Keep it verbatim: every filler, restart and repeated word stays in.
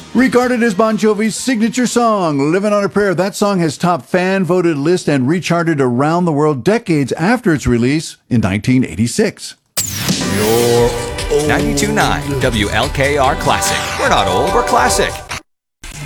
Regarded as Bon Jovi's signature song, Living on a Prayer, that song has topped fan-voted lists and recharted around the world decades after its release in nineteen eighty-six. ninety-two point nine W L K R Classic. We're not old, we're classic.